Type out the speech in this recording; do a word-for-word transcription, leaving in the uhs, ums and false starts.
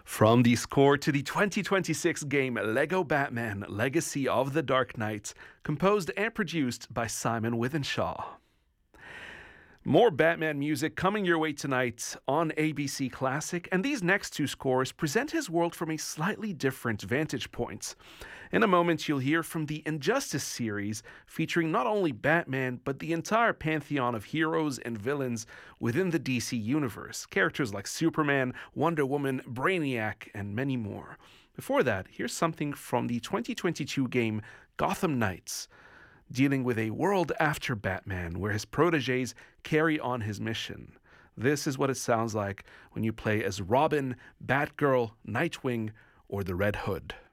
From the score to the twenty twenty-six game Lego Batman Legacy of the Dark Knight, composed and produced by Simon Withenshaw. More Batman music coming your way tonight on A B C Classic, and these next two scores present his world from a slightly different vantage point. In a moment, you'll hear from the Injustice series, featuring not only Batman, but the entire pantheon of heroes and villains within the D C universe. Characters like Superman, Wonder Woman, Brainiac, and many more. Before that, here's something from the twenty twenty-two game Gotham Knights, dealing with a world after Batman, where his protégés carry on his mission. This is what it sounds like when you play as Robin, Batgirl, Nightwing, or the Red Hood.